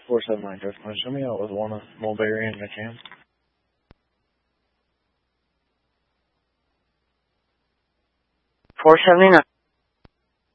479 Driftman. Show me out with one of Mulberry and McCann. 479.